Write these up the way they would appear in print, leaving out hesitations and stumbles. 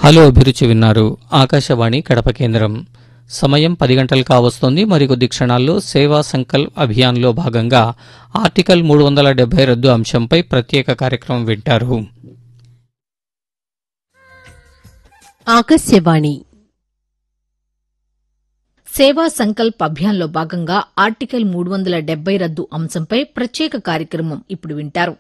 Hello అభిరుచి విన్నారు. ఆకాశవాణి కడప కేంద్రం. సమయం 10 గంటలు కావస్తోంది. మరికొద్ది క్షణాల్లో సేవా సంకల్ప్ అభియాన్లో భాగంగా ఆర్టికల్ 370 రద్దు అంశంపై ప్రత్యేక కార్యక్రమం వింటారు. ఆకాశవాణి సేవా సంకల్ప్ అభియాన్లో భాగంగా ఆర్టికల్ 370 రద్దు అంశంపై ప్రత్యేక కార్యక్రమం ఇప్పుడు వింటారు.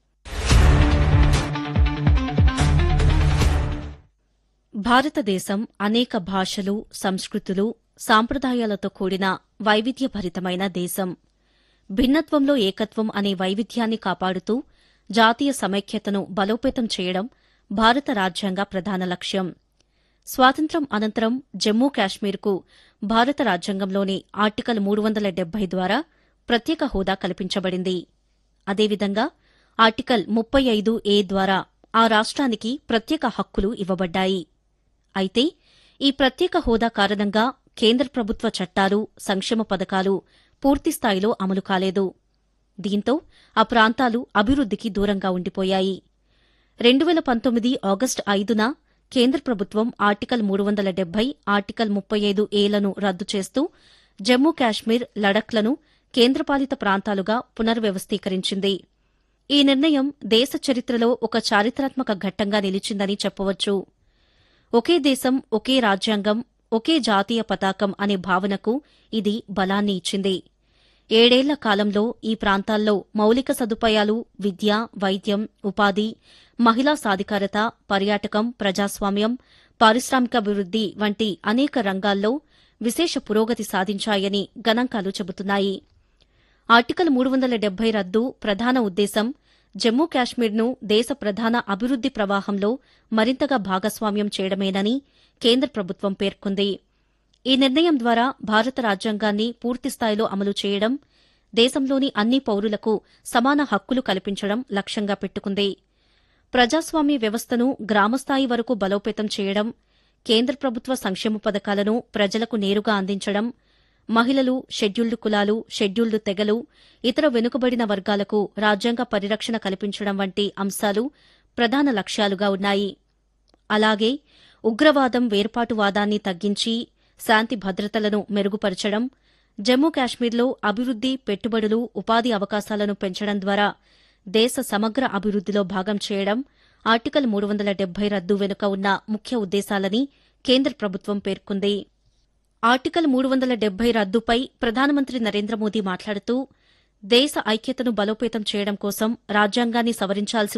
భారతదేశం అనేక భాషలు, సంస్కృతులు, సాంప్రదాయాలతో కూడిన వైవిధ్యభరితమైన దేశం. భిన్నత్వంలో ఏకత్వం అనే వైవిధ్యాన్ని కాపాడుతూ జాతీయ సమైక్యతను బలోపేతం చేయడం భారత రాజ్యాంగ ప్రధాన లక్ష్యం. స్వాతంత్ర్యం అనంతరం జమ్మూ కాశ్మీర్కు భారత రాజ్యాంగంలోని ఆర్టికల్ 370 ద్వారా ప్రత్యేక హోదా కల్పించబడింది. అదేవిధంగా ఆర్టికల్ 35A ద్వారా ఆ రాష్ట్రానికి ప్రత్యేక హక్కులు ఇవ్వబడ్డాయి. అయితే ఈ ప్రత్యేక హోదా కారణంగా కేంద్ర ప్రభుత్వ చట్టాలు, సంక్షేమ పథకాలు పూర్తిస్థాయిలో అమలు కాలేదు. దీంతో ఆ ప్రాంతాలు అభివృద్దికి దూరంగా ఉండిపోయాయి. 2019 ఆగస్టు 5న కేంద్ర ప్రభుత్వం ఆర్టికల్ 370, ఆర్టికల్ 35Aలను రద్దు చేస్తూ జమ్మూ కాశ్మీర్, లడఖ్లను కేంద్రపాలిత ప్రాంతాలుగా పునర్వ్యవస్థీకరించింది. ఈ నిర్ణయం దేశ చరిత్రలో ఒక చారిత్రాత్మక ఘట్టంగా నిలిచిందని చెప్పవచ్చు. ఒకే దేశం, ఒకే రాజ్యాంగం, ఒకే జాతీయ పతాకం అనే భావనకు ఇది బలాన్ని ఇచ్చింది. 7 ఏళ్ల కాలంలో ఈ ప్రాంతాల్లో మౌలిక సదుపాయాలు, విద్య, వైద్యం, ఉపాధి, మహిళా సాధికారత, పర్యాటకం, ప్రజాస్వామ్యం, పారిశ్రామికాభివృద్ది వంటి అనేక రంగాల్లో విశేష పురోగతి సాధించాయని గణాంకాలు చెబుతున్నాయి. ఆర్టికల్ 370 రద్దు ప్రధాన ఉద్దేశం జమ్మూ కాశ్మీర్ను దేశ ప్రధాన అభివృద్ది ప్రవాహంలో మరింతగా భాగస్వామ్యం చేయడమేనని కేంద్ర ప్రభుత్వం పేర్కొంది. ఈ నిర్ణయం ద్వారా భారత రాజ్యాంగాన్ని పూర్తిస్థాయిలో అమలు చేయడం, దేశంలోని అన్ని పౌరులకు సమాన హక్కులు కల్పించడం లక్ష్యంగా పెట్టుకుంది. ప్రజాస్వామ్య వ్యవస్థను గ్రామస్థాయి వరకు బలోపేతం చేయడం, కేంద్ర ప్రభుత్వ సంక్షేమ పథకాలను ప్రజలకు నేరుగా అందించడం, మహిళలు, షెడ్యూల్డ్ కులాలు, షెడ్యూల్డ్ తెగలు, ఇతర వెనుకబడిన వర్గాలకు రాజ్యాంగ పరిరక్షణ కల్పించడం వంటి అంశాలు ప్రధాన లక్ష్యాలుగా ఉన్నాయి. అలాగే ఉగ్రవాదం, వేర్పాటువాదాన్ని తగ్గించి శాంతి భద్రతలను మెరుగుపరచడం, జమ్మూ కాశ్మీర్లో అభివృద్ది, పెట్టుబడులు, ఉపాధి అవకాశాలను పెంచడం ద్వారా దేశ సమగ్ర అభివృద్దిలో భాగం చేయడం ఆర్టికల్ 370 రద్దు వెనుక ఉన్న ముఖ్య ఉద్దేశాలని కేంద్ర ప్రభుత్వం పేర్కొంది. ఆర్టికల్ 370 రద్దుపై ప్రధానమంత్రి నరేంద్ర మోదీ మాట్లాడుతూ దేశ ఐక్యతను బలోపేతం చేయడం కోసం రాజ్యాంగాన్ని సవరించాల్సి